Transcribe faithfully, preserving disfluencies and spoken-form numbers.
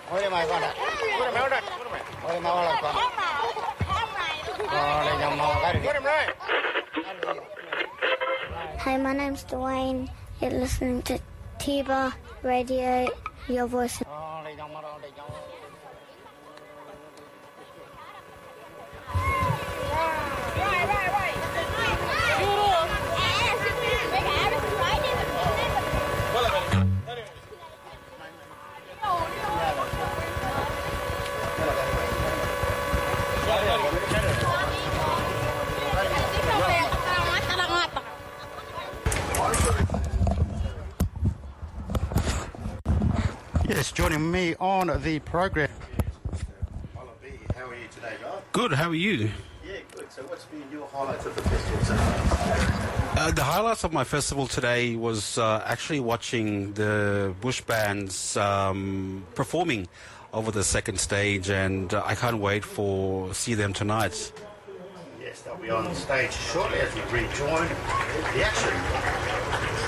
Ôi mày con ạ. Ôi mày đây. Ôi mày là con. Ờ, đây nhau màu cái đi. Hi, my name's Dwayne. You're listening to Tiba Radio, your voice. Ờ, đây nhau màu đó, đây nhau. Yes, joining me on the program. Hello, B. How are you today, guys? Good, how are you? Yeah, good. So what's been your highlights of the festival today? Uh, the highlights of my festival today was uh, actually watching the bush bands um, performing over the second stage, and uh, I can't wait for see them tonight. Yes, they'll be on stage shortly as we rejoin the action.